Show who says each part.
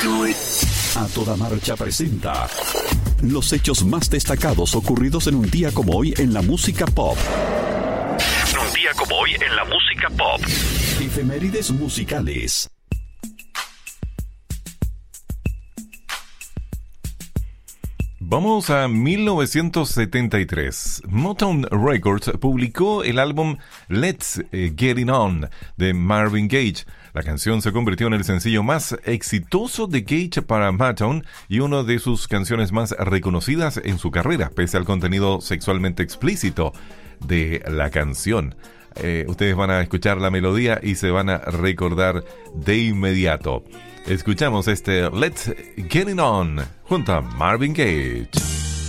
Speaker 1: A Toda Marcha presenta los hechos más destacados ocurridos en un día como hoy en la música pop. Un día como hoy en la música pop. Efemérides musicales.
Speaker 2: Vamos a 1973. Motown Records publicó el álbum Let's Get It On de Marvin Gaye. La canción se convirtió en el sencillo más exitoso de Gaye para Motown y una de sus canciones más reconocidas en su carrera, pese al contenido sexualmente explícito de la canción. Ustedes van a escuchar la melodía y se van a recordar de inmediato. Escuchamos este Let's Get It On junto a Marvin Gaye.